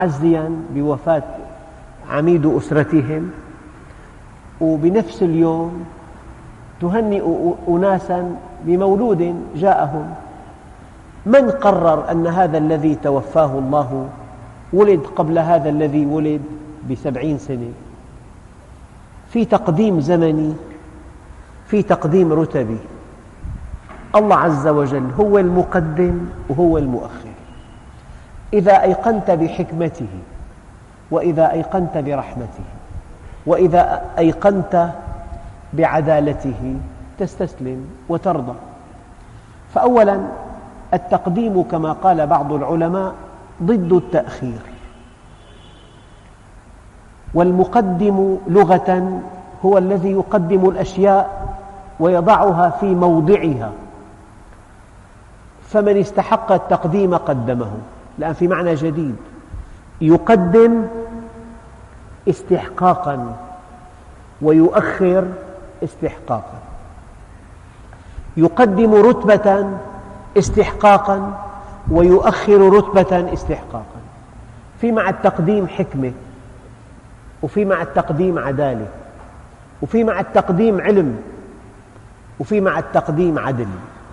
معزيا بوفاة عميد أسرتهم، وبنفس اليوم تهنئ أناسا بمولود جاءهم. من قرر أن هذا الذي توفاه الله ولد قبل هذا الذي ولد ب70 سنة؟ في تقديم زمني، في تقديم رتبي. الله عز وجل هو المقدم وهو المؤخر. إذا أيقنت بحكمته، وإذا أيقنت برحمته، وإذا أيقنت بعدالته تستسلم وترضى. فأولاً التقديم كما قال بعض العلماء ضد التأخير، والمقدم لغة هو الذي يقدم الأشياء ويضعها في موضعها، فمن استحق التقديم قدمه. الآن في معنى جديد، يقدم استحقاقاً ويؤخر استحقاقاً، يقدم رتبة استحقاقاً ويؤخر رتبة استحقاقاً. في مع التقديم حكمة، وفي مع التقديم عدالة، وفي مع التقديم علم، وفي مع التقديم عدل.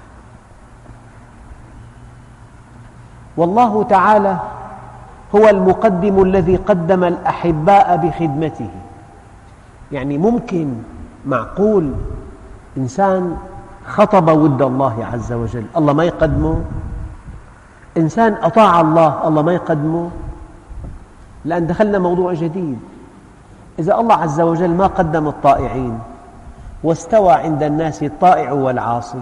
والله تعالى هو المقدم الذي قدم الأحباء بخدمته. يعني ممكن، معقول إنسان خطب ود الله عز وجل الله ما يقدمه؟ إنسان أطاع الله ما يقدمه؟ لأن دخلنا موضوع جديد. إذا الله عز وجل ما قدم الطائعين واستوى عند الناس الطائع والعاصي،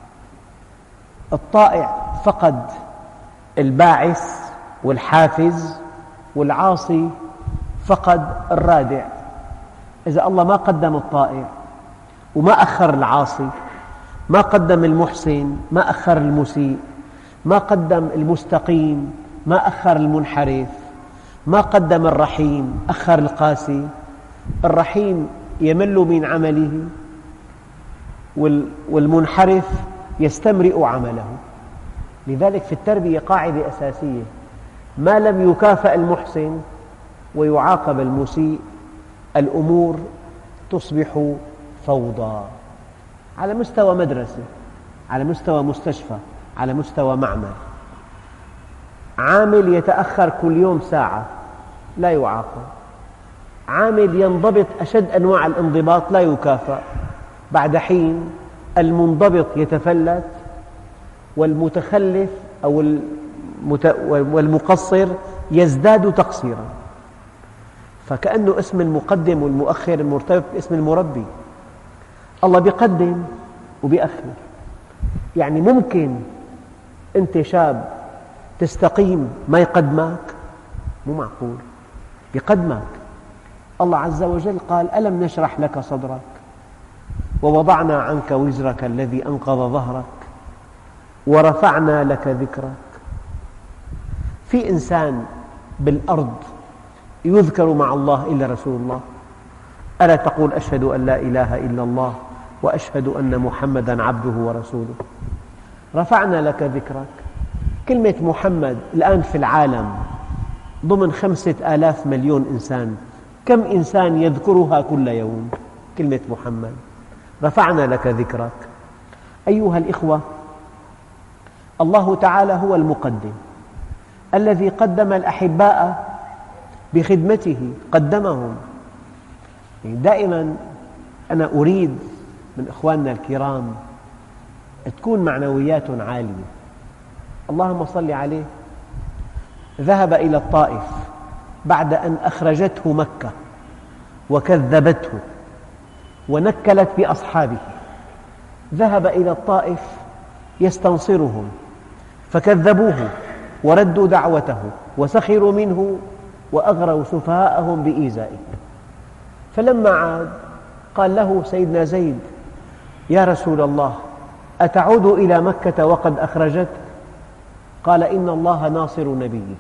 الطائع فقد الباعث والحافز، والعاصي فقد الرادع. إذا الله ما قدم الطائع وما أخر العاصي، ما قدم المحسن ما أخر المسيء، ما قدم المستقيم ما أخر المنحرف، ما قدم الرحيم أخر القاسي، الرحيم يمل من عمله والمنحرف يستمرئ عمله. لذلك في التربية قاعدة أساسية: ما لم يكافأ المحسن ويعاقب المسيء الأمور تصبح فوضى، على مستوى مدرسة، على مستوى مستشفى، على مستوى معمل. عامل يتأخر كل يوم ساعة لا يعاقب، عامل ينضبط أشد أنواع الانضباط لا يكافأ. بعد حين المنضبط يتفلت، والمتخلف أو والمقصر يزداد تقصيرا. فكأنه اسم المقدم والمؤخر مرتبط باسم المربي. الله بيقدم وبيأخر. يعني ممكن أنت شاب تستقيم ما يقدمك؟ مو معقول، يقدمك. الله عز وجل قال: ألم نشرح لك صدرك ووضعنا عنك وزرك الذي أنقض ظهرك ورفعنا لك ذكرك. في إنسان بالأرض يذكر مع الله إلا رسول الله؟ ألا تقول أشهد أن لا إله إلا الله وأشهد أن محمداً عبده ورسوله؟ رفعنا لك ذكرك. كلمة محمد الآن في العالم ضمن 5,000 مليون إنسان، كم إنسان يذكرها كل يوم؟ كلمة محمد. رفعنا لك ذكرك. أيها الإخوة، الله تعالى هو المقدم الذي قدم الأحباء بخدمته، قدمهم. دائما أنا أريد من إخواننا الكرام تكون معنويات عالية. اللهم صل عليه. ذهب إلى الطائف بعد أن أخرجته مكة وكذبته ونكلت بأصحابه. ذهب إلى الطائف يستنصرهم فكذبوه وردوا دعوته وسخروا منه وأغروا سفهاءهم بإيذائه. فلما عاد قال له سيدنا زيد: يا رسول الله، أتعود إلى مكة وقد أخرجتك؟ قال: إن الله ناصر نبيه.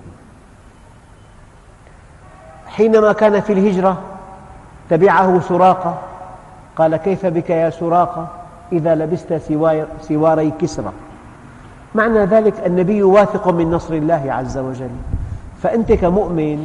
حينما كان في الهجرة تبعه سراقة، قال: كيف بك يا سراقة إذا لبست سواري كسرى؟ معنى ذلك النبي واثق من نصر الله عز وجل. فأنت كمؤمن